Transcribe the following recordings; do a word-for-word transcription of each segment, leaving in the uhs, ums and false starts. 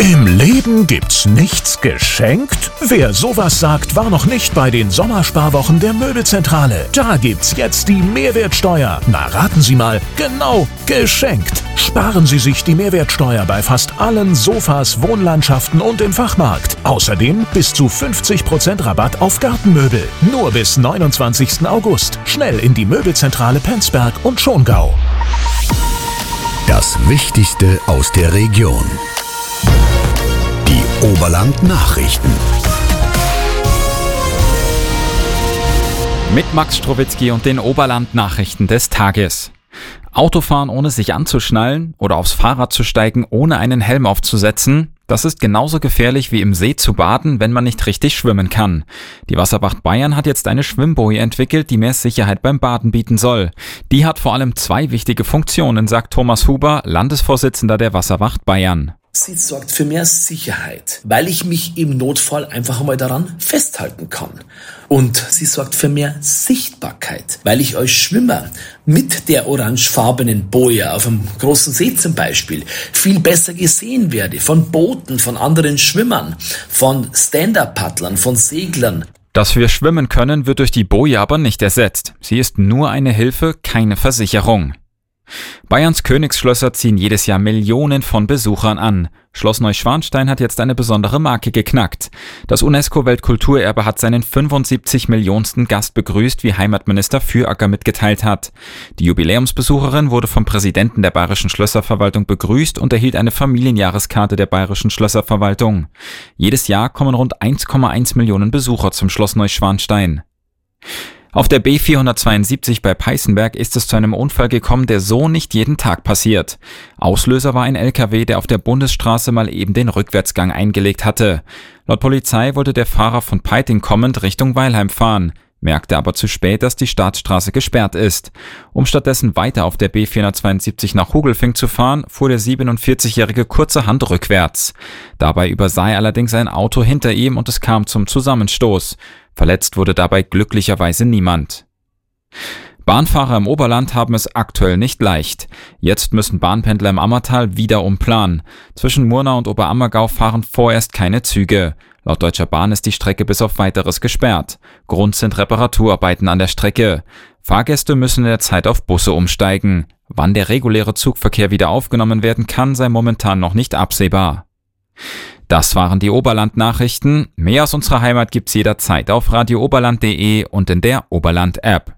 Im Leben gibt's nichts geschenkt? Wer sowas sagt, war noch nicht bei den Sommersparwochen der Möbelzentrale. Da gibt's jetzt die Mehrwertsteuer. Na, raten Sie mal, genau, geschenkt. Sparen Sie sich die Mehrwertsteuer bei fast allen Sofas, Wohnlandschaften und im Fachmarkt. Außerdem bis zu fünfzig Prozent Rabatt auf Gartenmöbel. Nur bis neunundzwanzigsten August. Schnell in die Möbelzentrale Penzberg und Schongau. Das Wichtigste aus der Region. Die Oberland-Nachrichten. Mit Max Strowitzki und den Oberland-Nachrichten des Tages. Autofahren ohne sich anzuschnallen oder aufs Fahrrad zu steigen, ohne einen Helm aufzusetzen, das ist genauso gefährlich wie im See zu baden, wenn man nicht richtig schwimmen kann. Die Wasserwacht Bayern hat jetzt eine Schwimmboje entwickelt, die mehr Sicherheit beim Baden bieten soll. Die hat vor allem zwei wichtige Funktionen, sagt Thomas Huber, Landesvorsitzender der Wasserwacht Bayern. Sie sorgt für mehr Sicherheit, weil ich mich im Notfall einfach einmal daran festhalten kann. Und sie sorgt für mehr Sichtbarkeit, weil ich als Schwimmer mit der orangefarbenen Boje auf einem großen See zum Beispiel viel besser gesehen werde von Booten, von anderen Schwimmern, von Stand-Up-Paddlern, von Seglern. Dass wir schwimmen können, wird durch die Boje aber nicht ersetzt. Sie ist nur eine Hilfe, keine Versicherung. Bayerns Königsschlösser ziehen jedes Jahr Millionen von Besuchern an. Schloss Neuschwanstein hat jetzt eine besondere Marke geknackt. Das UNESCO-Weltkulturerbe hat seinen fünfundsiebzig Millionsten Gast begrüßt, wie Heimatminister Füracker mitgeteilt hat. Die Jubiläumsbesucherin wurde vom Präsidenten der Bayerischen Schlösserverwaltung begrüßt und erhielt eine Familienjahreskarte der Bayerischen Schlösserverwaltung. Jedes Jahr kommen rund eins Komma eins Millionen Besucher zum Schloss Neuschwanstein. Auf der B vierhundertzweiundsiebzig bei Peißenberg ist es zu einem Unfall gekommen, der so nicht jeden Tag passiert. Auslöser war ein L K W, der auf der Bundesstraße mal eben den Rückwärtsgang eingelegt hatte. Laut Polizei wollte der Fahrer von Peiting kommend Richtung Weilheim fahren, merkte aber zu spät, dass die Staatsstraße gesperrt ist. Um stattdessen weiter auf der B vierhundertzweiundsiebzig nach Hugelfing zu fahren, fuhr der siebenundvierzigjährige kurzerhand rückwärts. Dabei übersah er allerdings ein Auto hinter ihm und es kam zum Zusammenstoß. Verletzt wurde dabei glücklicherweise niemand. Bahnfahrer im Oberland haben es aktuell nicht leicht. Jetzt müssen Bahnpendler im Ammertal wieder umplanen. Zwischen Murnau und Oberammergau fahren vorerst keine Züge. Laut Deutscher Bahn ist die Strecke bis auf Weiteres gesperrt. Grund sind Reparaturarbeiten an der Strecke. Fahrgäste müssen in der Zeit auf Busse umsteigen. Wann der reguläre Zugverkehr wieder aufgenommen werden kann, sei momentan noch nicht absehbar. Das waren die Oberland-Nachrichten. Mehr aus unserer Heimat gibt's jederzeit auf radio oberland punkt de und in der Oberland-App.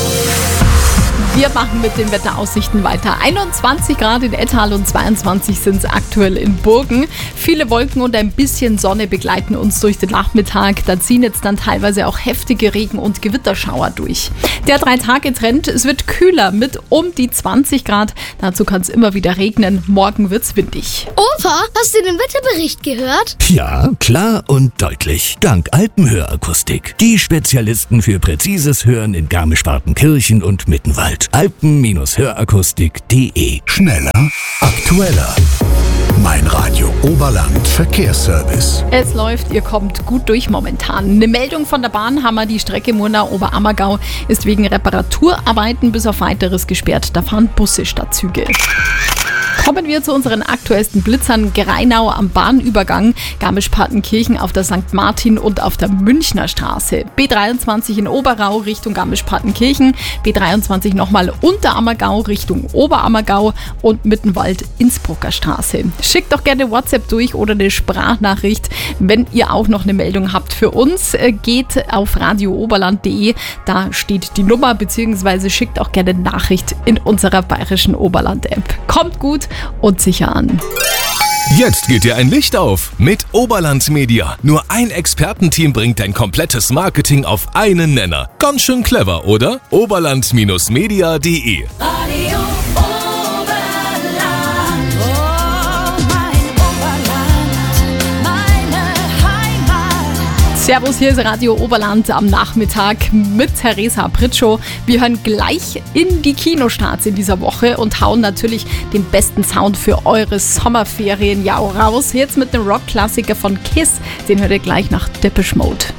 Wir machen mit den Wetteraussichten weiter. einundzwanzig Grad in Ettal und zweiundzwanzig sind es aktuell in Burgen. Viele Wolken und ein bisschen Sonne begleiten uns durch den Nachmittag. Da ziehen jetzt dann teilweise auch heftige Regen- und Gewitterschauer durch. Der Drei-Tage-Trend, es wird kühler mit um die zwanzig Grad. Dazu kann es immer wieder regnen. Morgen wird's windig. Opa, hast du den Wetterbericht gehört? Ja, klar und deutlich. Dank Alpenhörakustik. Die Spezialisten für präzises Hören in Garmisch-Partenkirchen und Mittenwald. alpen Hörakustik punkt de. Schneller, aktueller. Mein Radio Oberland Verkehrsservice. Es läuft, ihr kommt gut durch momentan. Eine Meldung von der Bahn haben wir, die Strecke Murnau-Oberammergau ist wegen Reparaturarbeiten bis auf Weiteres gesperrt. Da fahren Busse statt Züge. Kommen wir zu unseren aktuellsten Blitzern. Greinau am Bahnübergang, Garmisch-Partenkirchen auf der Sankt Martin und auf der Münchner Straße. B dreiundzwanzig in Oberau Richtung Garmisch-Partenkirchen, B dreiundzwanzig nochmal Unterammergau Richtung Oberammergau und Mittenwald Innsbrucker Straße. Schickt doch gerne WhatsApp durch oder eine Sprachnachricht, wenn ihr auch noch eine Meldung habt für uns. Geht auf radio oberland punkt de, da steht die Nummer, beziehungsweise schickt auch gerne eine Nachricht in unserer bayerischen Oberland-App. Kommt gut und sicher an. Jetzt geht dir ein Licht auf mit Oberland Media. Nur ein Expertenteam bringt dein komplettes Marketing auf einen Nenner. Ganz schön clever, oder? oberland Media punkt de. Radio Oberland. Oh, mein Oberland, meine Heimat. Servus, hier ist Radio Oberland am Nachmittag mit Theresa Pritschow. Wir hören gleich in die Kinostarts in dieser Woche und hauen natürlich den besten Sound für eure Sommerferien ja raus. Jetzt mit dem Rockklassiker von Kiss, den hört ihr gleich nach Depeche Mode.